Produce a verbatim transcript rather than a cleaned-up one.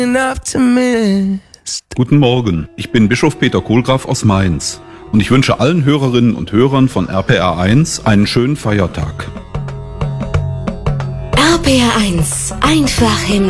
Guten Morgen, ich bin Bischof Peter Kohlgraf aus Mainz und ich wünsche allen Hörerinnen und Hörern von R P R eins einen schönen Feiertag. R P R eins, einfach himmlisch.